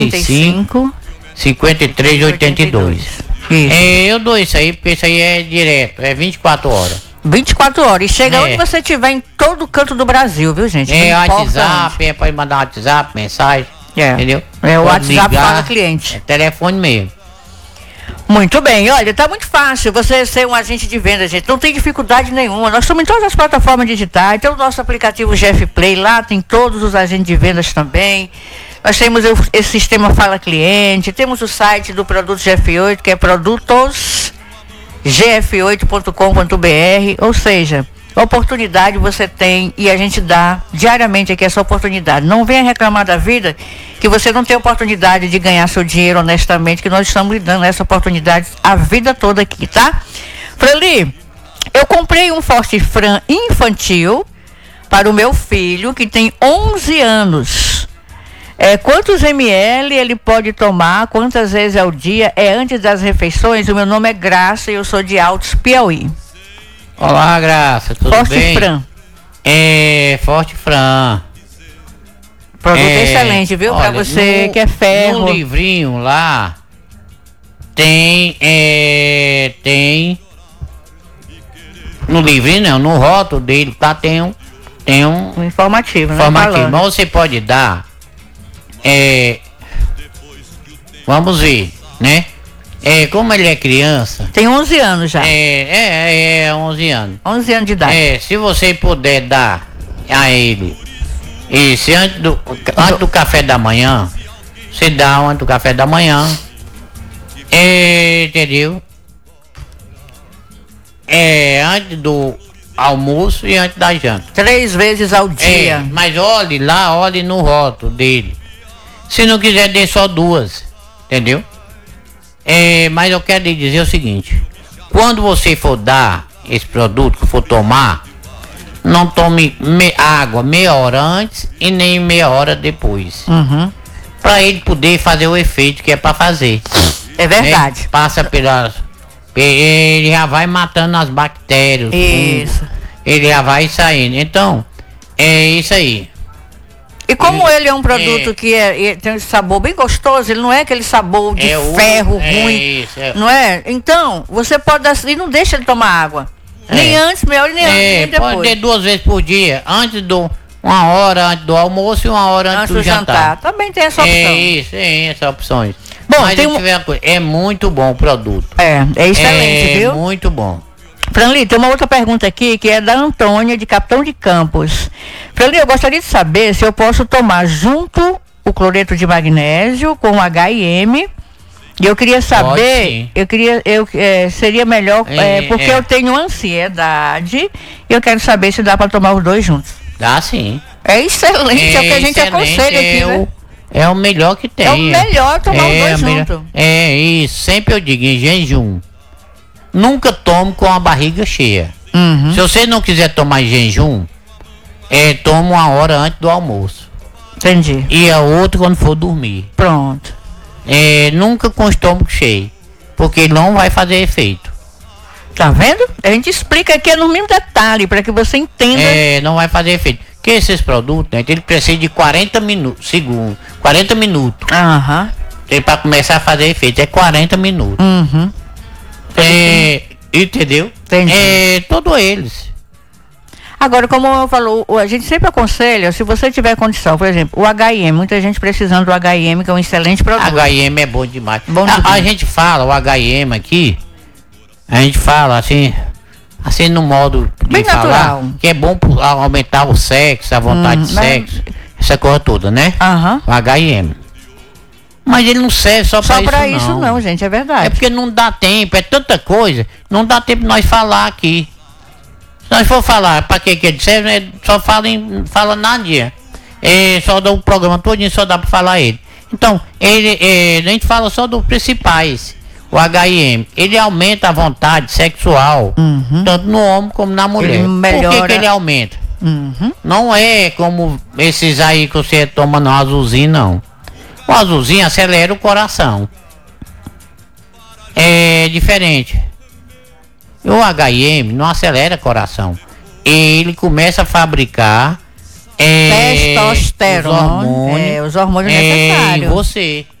35 53 82. Eu dou isso aí, porque isso aí é direto, é 24 horas. 24 horas. E chega onde você estiver, em todo canto do Brasil, viu, gente? WhatsApp, pode mandar WhatsApp, mensagem. Entendeu? O WhatsApp fala cliente. É telefone mesmo. Muito bem, olha, tá muito fácil você ser um agente de venda, gente, não tem dificuldade nenhuma, nós estamos em todas as plataformas digitais, tem o nosso aplicativo GF Play, lá tem todos os agentes de vendas também, nós temos esse sistema Fala Cliente, temos o site do Produto GF8, que é produtosgf8.com.br, ou seja, oportunidade você tem e a gente dá diariamente aqui essa oportunidade. Não venha reclamar da vida que você não tem oportunidade de ganhar seu dinheiro honestamente, que nós estamos lhe dando essa oportunidade a vida toda aqui, tá? Freli, eu comprei um Forte Fran infantil para o meu filho que tem 11 anos. Quantos ml ele pode tomar, quantas vezes ao dia, antes das refeições? O meu nome é Graça e eu sou de Altos, Piauí. Olá, Graça, tudo Forte bem? Fran. Forte Fran. Produto excelente, viu? Para você que é ferro. No livrinho lá tem no livrinho não, no rótulo dele tá, tem um informativo, né? Mas você pode dar vamos ver, né? Como ele é criança... Tem 11 anos já. 11 anos. 11 anos de idade. Se você puder dar a ele, se antes do café da manhã, você dá antes do café da manhã, entendeu? Antes do almoço e antes da janta. 3 vezes ao dia. Mas olhe no rótulo dele. Se não quiser, dê só 2, entendeu? Mas eu quero lhe dizer o seguinte: quando você for dar esse produto, que for tomar, não tome água meia hora antes e nem meia hora depois. Para ele poder fazer o efeito que é para fazer. É verdade. Passa ele já vai matando as bactérias. Isso. Ele já vai saindo. Então, é isso aí. E como ele é um produto que tem um sabor bem gostoso, ele não é aquele sabor de ferro ruim, não é? Então, você pode dar, e não deixa ele tomar água. Nem antes, nem antes, nem depois. Pode ter 2 vezes por dia, uma hora antes do almoço e uma hora antes do jantar. Também tem essa opção. Tem essas opções. Bom, mas é muito bom o produto. É excelente, viu? Muito bom. Franli, tem uma outra pergunta aqui que é da Antônia, de Capitão de Campos. Franli, eu gostaria de saber se eu posso tomar junto o cloreto de magnésio com o HM. E eu queria saber, seria melhor, porque eu tenho ansiedade e eu quero saber se dá para tomar os 2 juntos. Dá sim. É excelente, é o que a gente aconselha aqui, né? É o melhor que tem. É o melhor tomar os 2 juntos. Isso, sempre eu digo, em jejum. Nunca tome com a barriga cheia. Se você não quiser tomar em jejum, toma 1 hora antes do almoço. Entendi. E a outra quando for dormir. Pronto. Nunca com o estômago cheio, porque não vai fazer efeito. Tá vendo? A gente explica aqui no mínimo detalhe, para que você entenda. Não vai fazer efeito. Porque esses produtos, né, ele precisa de 40 minutos. Para começar a fazer efeito, 40 minutos. Entendeu? Entendi. Todos eles. Agora, como eu falou, a gente sempre aconselha, se você tiver condição, por exemplo, o HM, muita gente precisando do HM, que é um excelente produto. HM é bom demais. A gente fala, o HM aqui, a gente fala assim no modo bem de falar, natural, que é bom para aumentar o sexo, a vontade de sexo, essa coisa toda, né? O HM. Mas ele não serve só para isso não, gente, é verdade. É porque não dá tempo, é tanta coisa, não dá tempo de nós falar aqui. Se nós for falar para que ele serve, só fala nadinha. Só dá o programa todinho, só dá para falar ele. Então, a gente fala só dos principais. O HM, ele aumenta a vontade sexual, tanto no homem como na mulher. Por que ele aumenta? Não é como esses aí que você toma no azulzinho, não. O azulzinho acelera o coração. É diferente. O HM não acelera o coração. Ele começa a fabricar Testosterona. Os hormônios Os hormônios necessários. em você.